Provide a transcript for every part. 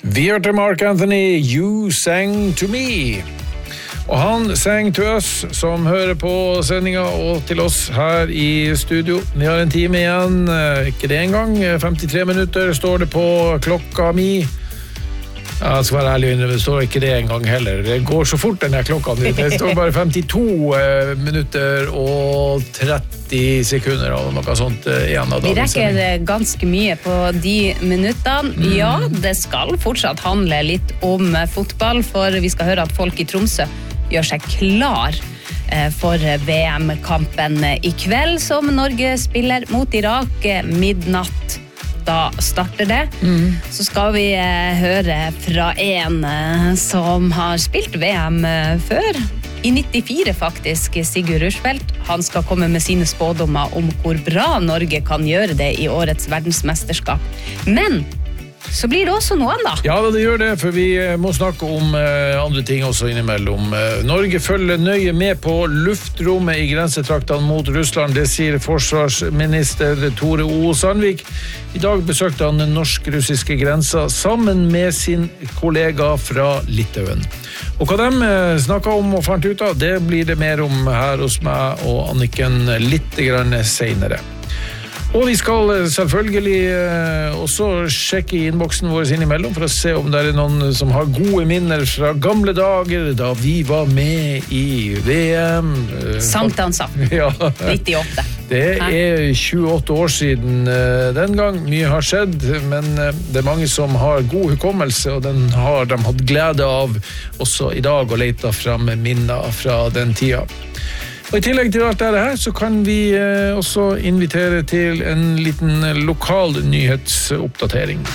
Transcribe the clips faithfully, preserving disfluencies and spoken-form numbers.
Vi hørte Mark Anthony, You Sang To Me. Og han sang til oss som hører på sendinga og til oss her i studio. Vi har en time igjen, ikke det engang, femtitre minutter står det på klokka mi. Ja, jeg skal være ærlig, det står ikke det engang heller. Det går så fort denne klokka. Det står bare femtito minutter og tretti sekunder og noe sånt igjen av dagen. Vi rekker ganske mye på de minuttene. Mm. Ja, det skal fortsatt handle litt om fotball, for vi skal høre at folk i Tromsø gjør seg klar for V M-kampen i kveld, som Norge spiller mot Irak midnatt. Da starter det. Mm. Så skal vi eh, høre fra en eh, som har spilt V M eh, før. I nittifire faktisk, Sigurd Rushfeldt. Han skal komme med sine spådommer om hvor bra Norge kan gjøre det i årets verdensmesterskap. Men så blir det også noe annet. Ja, det gjør det, for vi må snakke om eh, andre ting også innimellom. Norge følger nøye med på luftrommet i grensetraktene mot Russland, det sier forsvarsminister Tore O. Sandvik. I dag besøkte han den norsk-russiske grensa sammen med sin kollega fra Litauen. Og hva de snakket om og fant ut av, det blir det mer om her hos meg og Anniken litt grann senere. Og vi skal selvfølgelig også sjekke i innboksen vår innimellom for å se om det er noen som har gode minner fra gamle dager da vi var med i V M. Sankthansaften, ja. nittiåtte. Det er tjueåtte år siden den gang. Mye har skjedd, men det er mange som har god hukommelse, og den har de hatt glede av også i dag og lete frem minner fra den tida. Og i tillegg til alt dette her, så kan vi eh, også invitere til en liten lokal nyhetsoppdatering.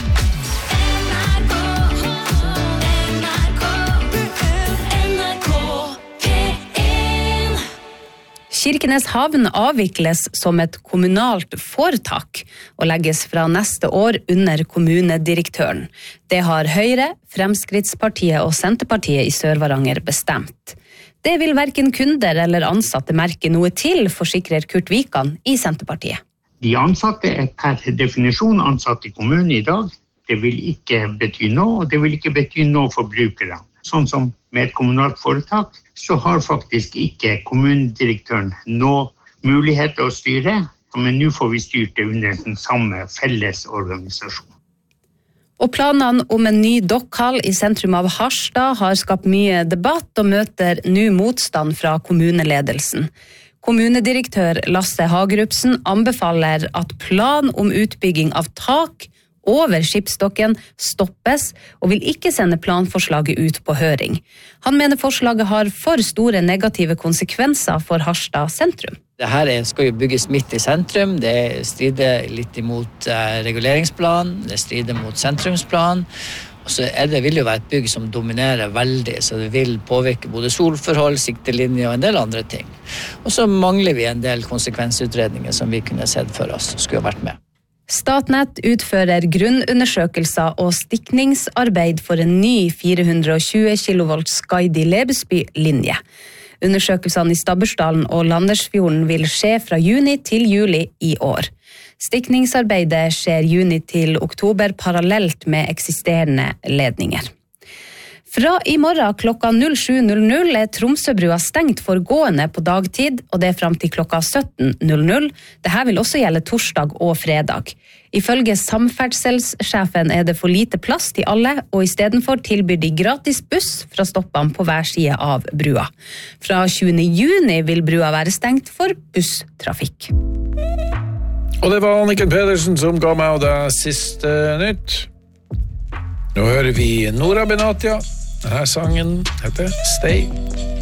Kirkenes havn avvikles som et kommunalt foretak og legges fra neste år under kommunedirektøren. Det har Høyre, Fremskrittspartiet og Senterpartiet i Sør-Varanger bestemt. Det vil hverken kunder eller ansatte merke noe til, forsikrer Kurt Vikan i Senterpartiet. De ansatte er per definisjon ansatt i kommunen i dag. Det vil ikke bety noe, og det vil ikke bety noe for brukere. Sånn som med et kommunalt foretak, så har faktisk ikke kommunedirektøren noe mulighet til å styre, men nå får vi styrt det under den samme felles organisasjonen. Og planene om en ny dokkhall i sentrum av Harstad har skapt mye debatt og møter nå motstand fra kommuneledelsen. Kommunedirektør Lasse Hagerupsen anbefaler at plan om utbygging av tak over skipsstokken stoppes og vil ikke sende planforslaget ut på høring. Han mener forslaget har for store negative konsekvenser for Harstad sentrum. Dette skal jo bygges midt i sentrum, det strider litt imot reguleringsplan, det strider mot sentrumsplan, og så er det, vil jo være et bygg som dominerer veldig, så det vil påvirke både solforhold, siktelinje og en del andre ting. Og så mangler vi en del konsekvensutredninger som vi kunne sett for oss, som skulle ha vært med. Statnett utfører grunnundersøkelser og stikningsarbeid for en ny fire hundre og tjue kilovolts Skaidi-Lebesby-linje. Undersøkelsene i Stabbursdalen og Landersfjorden vil skje fra juni til juli i år. Stikningsarbeidet skjer juni til oktober parallelt med eksisterende ledninger. Fra i morgen klokka sju null null er Tromsøbrua stengt for gående på dagtid, og det er frem til klokka sytten null null. Dette vil også gjelde torsdag og fredag. Ifølge samferdselssjefen er det for lite plass til alle, og i stedet for tilbyr de gratis buss fra stoppene på hver side av brua. Fra tjuende juni vil brua være stengt for busstrafikk. Og det var Anniken Pedersen som ga meg det siste nytt. Nå hører vi Nora Benatia. Denne sangen heter Stay.